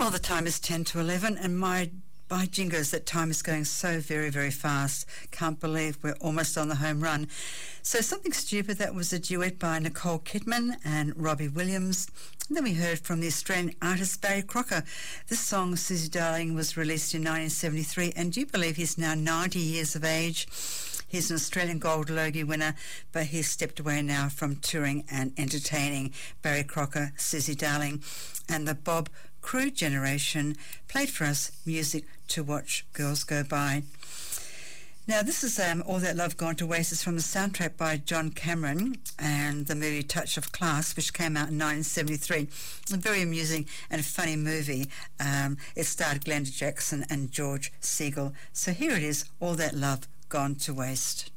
Well, the time is 10 to 11, and my jingos, that time is going so very, very fast. Can't believe we're almost on the home run. So Something Stupid, that was a duet by Nicole Kidman and Robbie Williams. And then we heard from the Australian artist Barry Crocker. This song, Susie Darling, was released in 1973, and do you believe he's now 90 years of age? He's an Australian Gold Logie winner, but he's stepped away now from touring and entertaining. Barry Crocker, Susie Darling, and the Bob Crew generation played for us Music to Watch Girls Go By. Now, this is All That Love Gone to Waste. Is from the soundtrack by John Cameron and the movie Touch of Class, which came out in 1973. A very amusing and funny movie. It starred Glenda Jackson and George Segal. So here it is, All That Love Gone to Waste.